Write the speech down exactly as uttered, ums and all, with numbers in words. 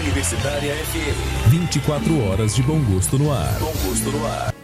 Universitária F M. vinte e quatro horas de bom gosto no ar. Bom gosto no ar.